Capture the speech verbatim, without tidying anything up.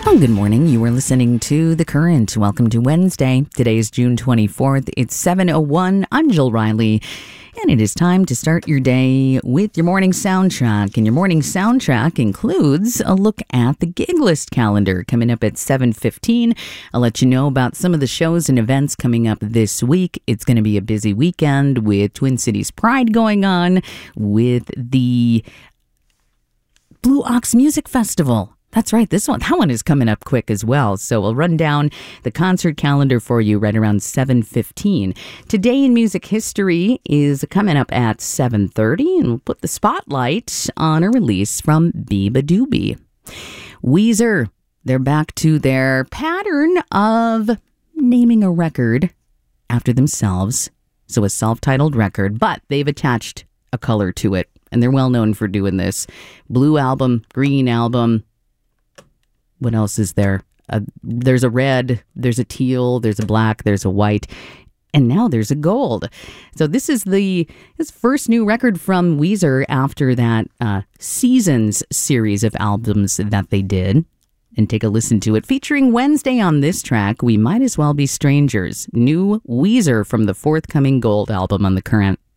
Well, good morning. You are listening to The Current. Welcome to Wednesday. Today is June twenty-fourth. It's seven oh one. I'm Jill Riley. And it is time to start your day with your morning soundtrack. And your morning soundtrack includes a look at the gig list calendar coming up at seven fifteen. I'll let you know about some of the shows and events coming up this week. It's going to be a busy weekend with Twin Cities Pride going on, with the Blue Ox Music Festival. That's right. This one, that one is coming up quick as well. So we'll run down the concert calendar for you right around seven fifteen. Today in music history is coming up at seven thirty, and we'll put the spotlight on a release from Beabadoobee. Weezer, they're back to their pattern of naming a record after themselves. So a self-titled record, but they've attached a color to it, and they're well known for doing this. Blue album, green album. What else is there? Uh, there's a red, there's a teal, there's a black, there's a white, and now there's a gold. So this is the this first new record from Weezer after that uh, Seasons series of albums that they did. And take a listen to it. Featuring Wednesday on this track, We Might As Well Be Strangers. New Weezer from the forthcoming Gold album on The Current.